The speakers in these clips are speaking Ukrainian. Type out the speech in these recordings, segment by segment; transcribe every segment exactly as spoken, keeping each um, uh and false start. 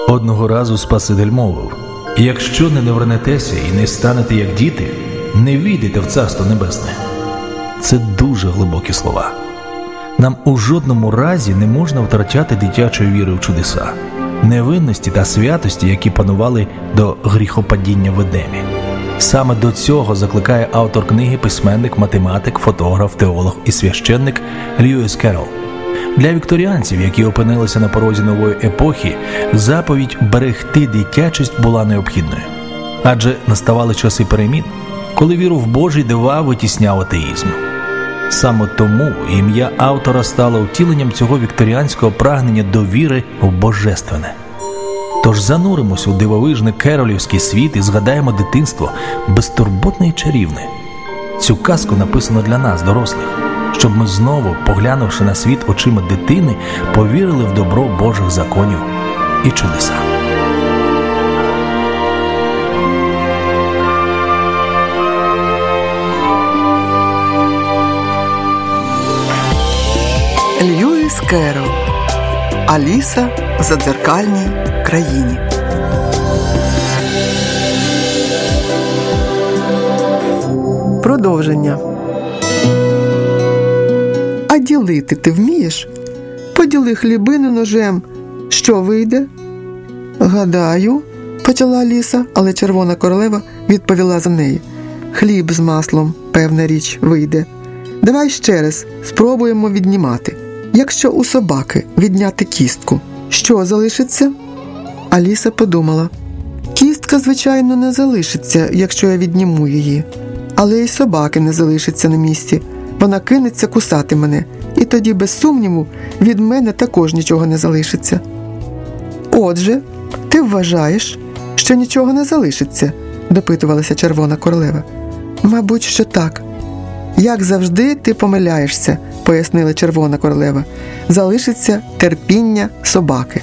Одного разу Спаситель мовив: «Якщо не навернетеся і не станете як діти, не війдете в Царство Небесне». Це дуже глибокі слова. Нам у жодному разі не можна втрачати дитячої віри в чудеса, невинності та святості, які панували до гріхопадіння в Едемі. Саме до цього закликає автор книги, письменник, математик, фотограф, теолог і священник Льюіс Керрол. Для вікторіанців, які опинилися на порозі нової епохи, заповідь берегти дитячість була необхідною. Адже наставали часи перемін, коли віру в Божі дива витісняв атеїзм. Саме тому ім'я автора стало втіленням цього вікторіанського прагнення до віри в божественне. Тож зануримося у дивовижний керолівський світ і згадаємо дитинство безтурботне і чарівне. Цю казку написано для нас, дорослих, щоб ми знову, поглянувши на світ очима дитини, повірили в добро Божих законів і чудеса. Льюіс Керрол. Аліса в задзеркальній країні. Продовження. А ділити ти вмієш? Поділи хлібину ножем. Що вийде? Гадаю, почала Аліса, але Червона королева відповіла за неї. Хліб з маслом, певна річ, вийде. Давай ще раз спробуємо віднімати. Якщо у собаки відняти кістку, що залишиться? Аліса подумала. Кістка, звичайно, не залишиться, якщо я відніму її. Але й собаки не залишиться на місці. Вона кинеться кусати мене. І тоді, без сумніву, від мене також нічого не залишиться. Отже, ти вважаєш, що нічого не залишиться? Допитувалася Червона королева. Мабуть, що так. Як завжди, ти помиляєшся, пояснила Червона королева. Залишиться терпіння собаки.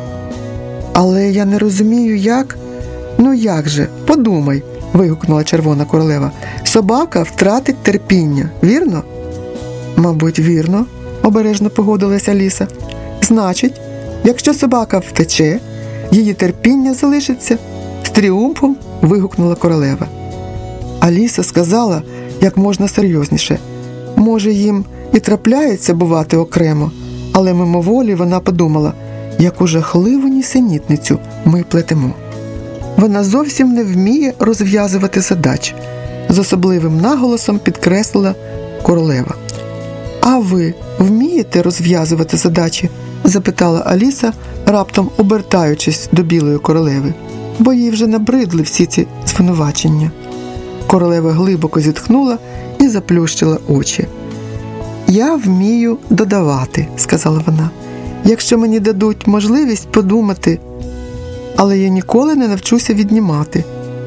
Але я не розумію, як? Ну як же, подумай, вигукнула Червона королева. Собака втратить терпіння, вірно? Мабуть, вірно, обережно погодилася Аліса. Значить, якщо собака втече, її терпіння залишиться, з тріумфом вигукнула королева. Аліса сказала, як можна серйозніше. Може, їм і трапляється бувати окремо, але мимоволі вона подумала, яку жахливу нісенітницю ми плетемо. Вона зовсім не вміє розв'язувати задач, з особливим наголосом підкреслила королева. А ви вмієте розв'язувати задачі? Запитала Аліса, раптом обертаючись до білої королеви, бо їй вже набридли всі ці звинувачення. Королева глибоко зітхнула і заплющила очі. «Я вмію додавати», – сказала вона, – «якщо мені дадуть можливість подумати, але я ніколи не навчуся віднімати».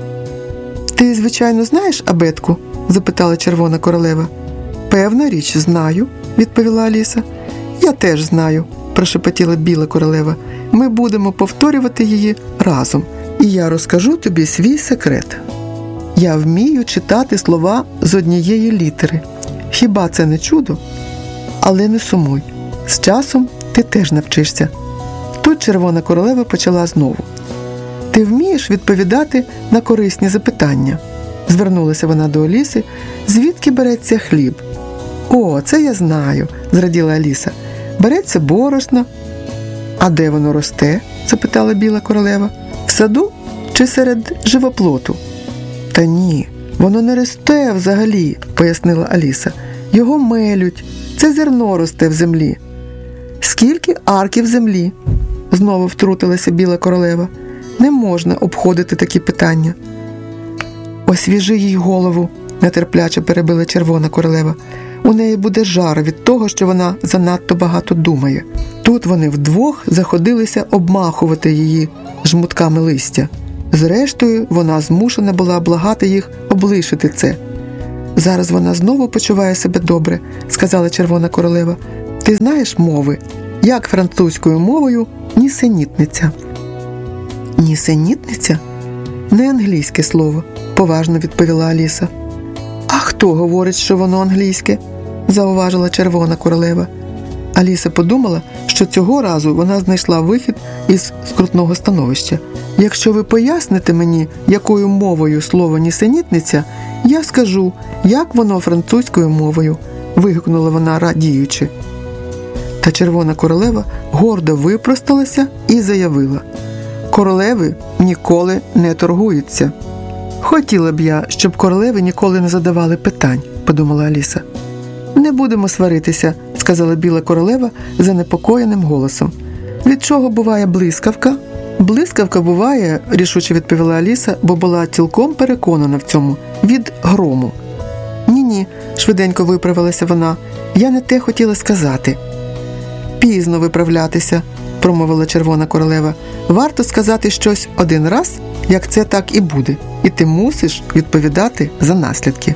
«Ти, звичайно, знаєш абетку?» – запитала Червона королева. «Певна річ, знаю», – відповіла Аліса. «Я теж знаю», – прошепотіла біла королева. «Ми будемо повторювати її разом, і я розкажу тобі свій секрет. Я вмію читати слова з однієї літери. Хіба це не чудо? Але не сумуй. З часом ти теж навчишся». Тут Червона королева почала знову. «Ти вмієш відповідати на корисні запитання?» Звернулася вона до Аліси. «Звідки береться хліб?» «О, це я знаю», – зраділа Аліса. «Береться борошно». «А де воно росте?» – запитала біла королева. «В саду чи серед живоплоту?» «Та ні, воно не росте взагалі», – пояснила Аліса. «Його мелють, це зерно росте в землі». «Скільки арків землі?» – знову втрутилася біла королева. «Не можна обходити такі питання». «Освіжи їй голову», – нетерпляче перебила Червона королева. «У неї буде жар від того, що вона занадто багато думає». Тут вони вдвох заходилися обмахувати її жмутками листя. Зрештою, вона змушена була благати їх облишити це. «Зараз вона знову почуває себе добре», – сказала Червона королева. «Ти знаєш мови? Як французькою мовою нісенітниця?» «Нісенітниця? Не англійське слово», – поважно відповіла Аліса. «А хто говорить, що воно англійське?» – зауважила Червона королева. Аліса подумала, що цього разу вона знайшла вихід із скрутного становища. «Якщо ви поясните мені, якою мовою слово «нісенітниця», я скажу, як воно французькою мовою», – вигукнула вона, радіючи. Та Червона королева гордо випросталася і заявила: «Королеви ніколи не торгуються». «Хотіла б я, щоб королеви ніколи не задавали питань», – подумала Аліса. «Не будемо сваритися», – сказала Біла королева занепокоєним голосом. «Від чого буває блискавка?» «Блискавка буває», – рішуче відповіла Аліса, бо була цілком переконана в цьому, – «від грому». «Ні-ні», – швиденько виправилася вона, – «я не те хотіла сказати». «Пізно виправлятися», – промовила Червона королева. «Варто сказати щось один раз, як це так і буде, і ти мусиш відповідати за наслідки».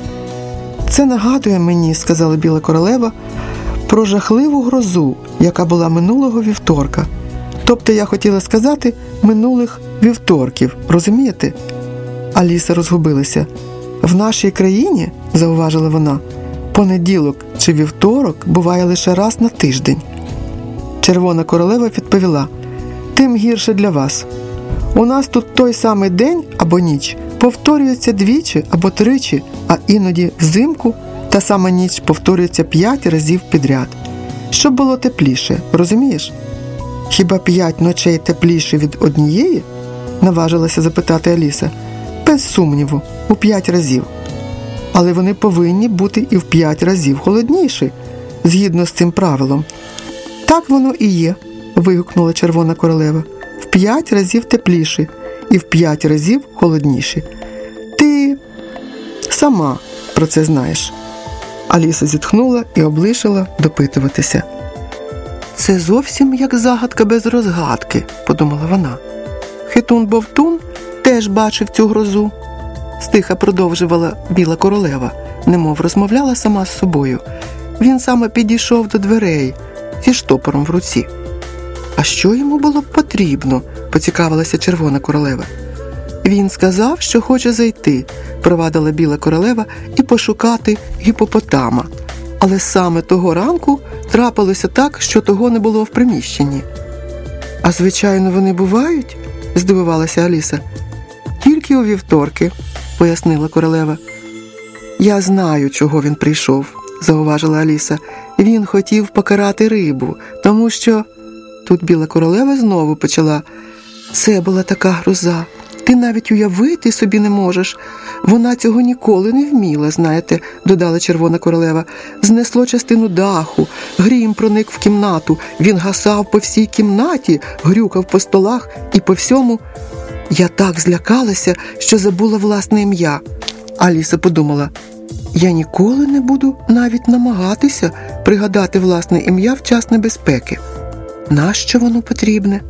«Це нагадує мені», – сказала Біла королева, – «про жахливу грозу, яка була минулого вівторка. Тобто я хотіла сказати минулих вівторків, розумієте?» Аліса розгубилася. «В нашій країні, – зауважила вона, – понеділок чи вівторок буває лише раз на тиждень». Червона королева відповіла: «Тим гірше для вас. У нас тут той самий день або ніч повторюється двічі або тричі, а іноді взимку та сама ніч повторюється п'ять разів підряд. Щоб було тепліше, розумієш?» «Хіба п'ять ночей тепліше від однієї?» – наважилася запитати Аліса. «Без сумніву, у п'ять разів. Але вони повинні бути і в п'ять разів холодніші, згідно з цим правилом». «Так воно і є», – вигукнула Червона королева. «В п'ять разів тепліші і в п'ять разів холодніші. Ти сама про це знаєш». Аліса зітхнула і облишила допитуватися. «Це зовсім як загадка без розгадки», – подумала вона. «Хитун-бовтун теж бачив цю грозу», – стиха продовжувала Біла королева, немов розмовляла сама з собою. «Він саме підійшов до дверей зі штопором в руці». «А що йому було б потрібно?» – поцікавилася Червона королева. «Він сказав, що хоче зайти», – провадила Біла королева, – «і пошукати гіпопотама. Але саме того ранку трапилося так, що того не було в приміщенні». «А звичайно вони бувають?» – здивувалася Аліса. «Тільки у вівторки», – пояснила королева. «Я знаю, чого він прийшов», – зауважила Аліса. «Він хотів покарати рибу, тому що…» Тут Біла королева знову почала: «Це була така гроза. Ти навіть уявити собі не можеш. Вона цього ніколи не вміла, знаєте», – додала Червона королева. «Знесло частину даху, грім проник в кімнату, він гасав по всій кімнаті, грюкав по столах і по всьому. Я так злякалася, що забула власне ім'я». Аліса подумала: «Я ніколи не буду навіть намагатися пригадати власне ім'я в час небезпеки. Нащо воно потрібне?»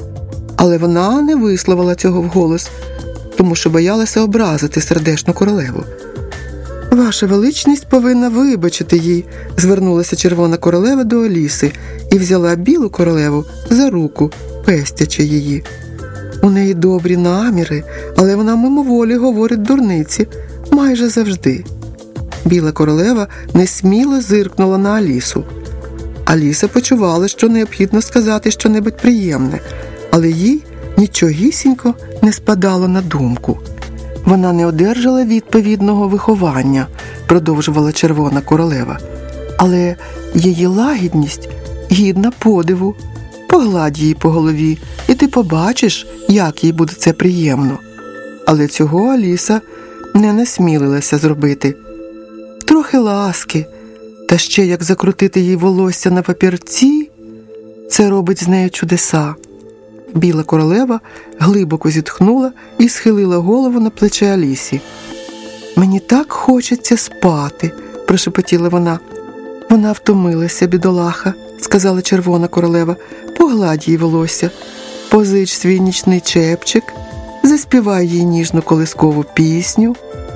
Але вона не висловила цього вголос, тому що боялася образити сердешну королеву. «Ваша величність повинна вибачити їй», – звернулася Червона королева до Аліси і взяла Білу королеву за руку, пестячи її. «У неї добрі наміри, але вона мимоволі говорить дурниці, майже завжди». Біла королева несміло зиркнула на Алісу. Аліса почувала, що необхідно сказати щонебудь приємне, але їй нічогісінько не спадало на думку. «Вона не одержала відповідного виховання», – продовжувала Червона королева. «Але її лагідність гідна подиву. Погладь її по голові, і ти побачиш, як їй буде це приємно». Але цього Аліса не насмілилася зробити. Трохи ласки, та ще як закрутити їй волосся на папірці, це робить з нею чудеса. Біла королева глибоко зітхнула і схилила голову на плече Алісі. «Мені так хочеться спати», – прошепотіла вона. «Вона втомилася, бідолаха», – сказала Червона королева. «Погладь їй волосся, позич свій нічний чепчик, заспівай їй ніжну колискову пісню».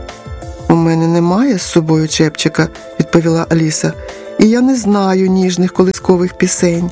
«У мене немає з собою чепчика», – відповіла Аліса, – «і я не знаю ніжних колискових пісень».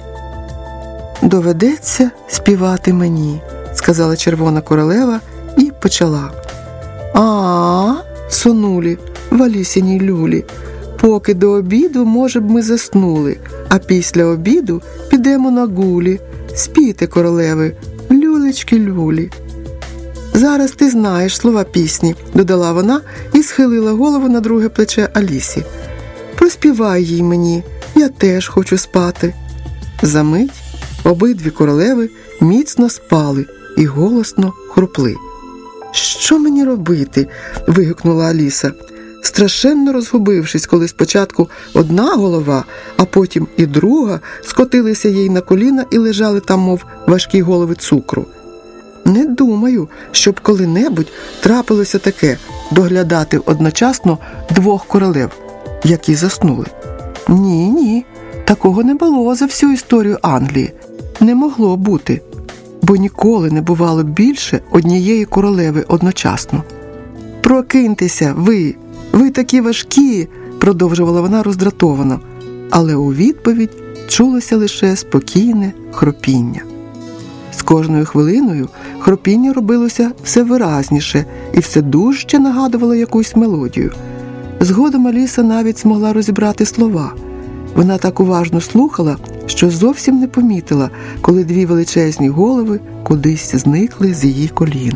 «Доведеться співати мені», – сказала Червона королева і почала. «А-а, сонулі, в Алісіній люлі, Поки до обіду, може б, ми заснули, а після обіду підемо на гулі. Спійте, королеви, люлечки-люлі. Зараз ти знаєш слова пісні, додала вона і схилила голову на друге плече Алісі. Проспівай їй мені, я теж хочу спати. Замить обидві королеви міцно спали і голосно хрупли. Що мені робити? Вигукнула Аліса, страшенно розгубившись, коли спочатку одна голова, а потім і друга скотилися їй на коліна і лежали там, мов важкі голови цукру. Не думаю, щоб коли-небудь трапилося таке – доглядати одночасно двох королев, які заснули. Ні, ні, такого не було за всю історію Англії. Не могло бути, бо ніколи не бувало більше однієї королеви одночасно. «Прокиньтеся, ви! Ви такі важкі!» – продовжувала вона роздратовано, але у відповідь чулося лише спокійне хропіння. З кожною хвилиною хропіння робилося все виразніше і все дужче нагадувало якусь мелодію. Згодом Аліса навіть змогла розібрати слова. Вона так уважно слухала, що зовсім не помітила, коли дві величезні голови кудись зникли з її колін.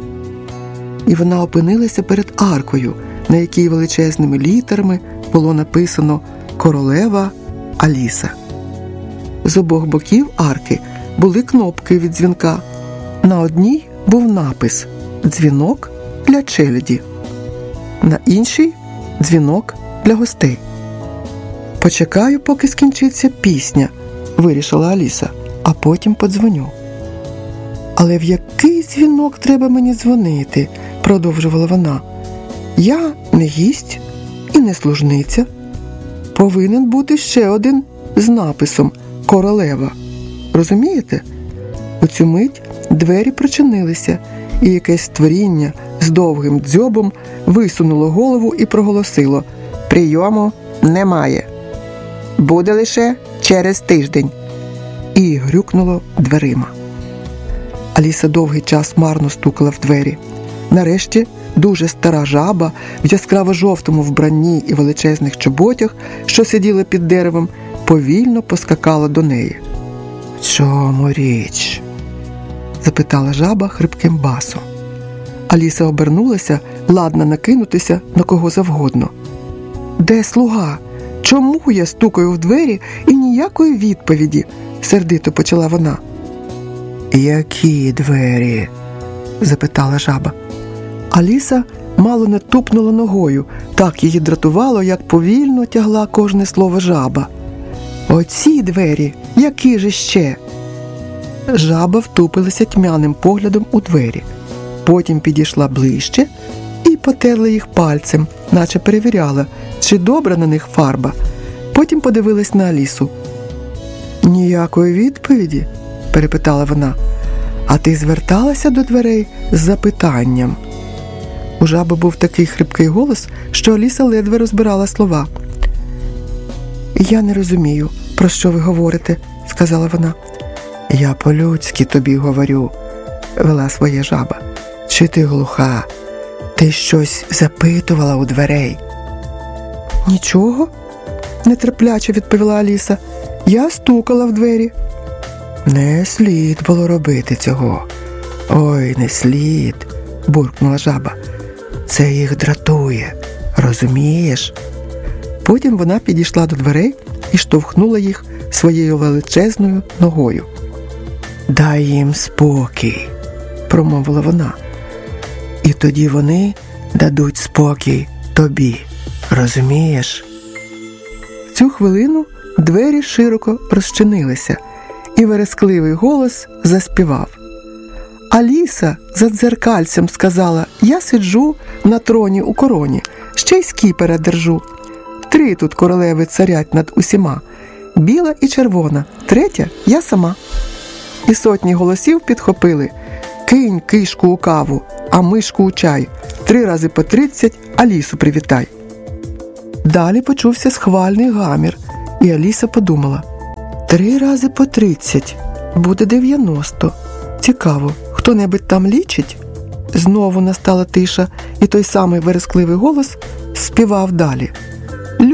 І вона опинилася перед аркою, на якій величезними літерами було написано «Королева Аліса». З обох боків арки були кнопки від дзвінка. На одній був напис «Дзвінок для челяді», на іншій – «Дзвінок для гостей». «Почекаю, поки скінчиться пісня», – вирішила Аліса, – «а потім подзвоню». «Але в який дзвінок треба мені дзвонити?» – продовжувала вона. «Я не гість і не служниця. Повинен бути ще один з написом «Королева». Розумієте?» У цю мить двері прочинилися, і якесь створіння з довгим дзьобом висунуло голову і проголосило: «Прийому немає. Буде лише через тиждень». І грюкнуло дверима. Аліса довгий час марно стукала в двері. Нарешті дуже стара жаба в яскраво-жовтому вбранні і величезних чоботях, що сиділа під деревом, повільно поскакала до неї. «В чому річ?» – запитала жаба хрипким басом. Аліса обернулася, ладна накинутися на кого завгодно. «Де слуга? Чому я стукаю в двері і ніякої відповіді?» – сердито почала вона. «Які двері?» – запитала жаба. Аліса мало не тупнула ногою, так її дратувало, як повільно тягла кожне слово жаба. «Оці двері, які ж ще?» Жаба втупилася тьмяним поглядом у двері. Потім підійшла ближче і потерла їх пальцем, наче перевіряла, чи добра на них фарба. Потім подивилась на Алісу. «Ніякої відповіді?» – перепитала вона. «А ти зверталася до дверей з запитанням?» У жаби був такий хрипкий голос, що Аліса ледве розбирала слова. «Я не розумію, про що ви говорите», – сказала вона. «Я по-людськи тобі говорю», – вела своя жаба. «Чи ти глуха? Ти щось запитувала у дверей?» «Нічого», – нетерпляче відповіла Аліса. «Я стукала в двері». «Не слід було робити цього. Ой, не слід», – буркнула жаба. «Це їх дратує, розумієш?» Потім вона підійшла до дверей і штовхнула їх своєю величезною ногою. «Дай їм спокій», – промовила вона. «І тоді вони дадуть спокій тобі, розумієш?» В цю хвилину двері широко розчинилися, і верескливий голос заспівав. Аліса за дзеркальцем сказала: «Я сиджу на троні у короні, ще й скіпера держу. Три тут королеви царять над усіма, біла і червона, третя – я сама». І сотні голосів підхопили: «Кинь кишку у каву, а мишку у чай, три рази по тридцять Алісу привітай». Далі почувся схвальний гамір, і Аліса подумала: «Три рази по тридцять буде дев'яносто. Цікаво, хто-небудь там лічить?» Знову настала тиша, і той самий верескливий голос співав далі: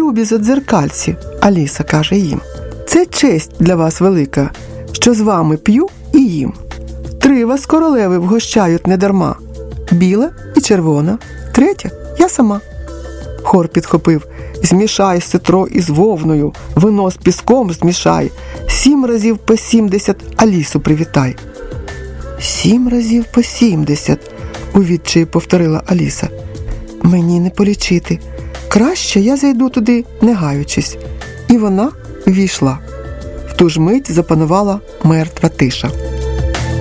Любі задзеркальці, Аліса каже їм, це честь для вас велика, що з вами п'ю і їм. Три вас королеви вгощають недарма, біла і червона, третя я сама. Хор підхопив: змішай ситро із вовною, вино з піском змішай, сім разів по сімдесят Алісу привітай. Сім разів по сімдесят, у відчаї повторила Аліса. Мені не полічити, краще я зайду туди, не гаючись. І вона ввійшла. В ту ж мить запанувала мертва тиша.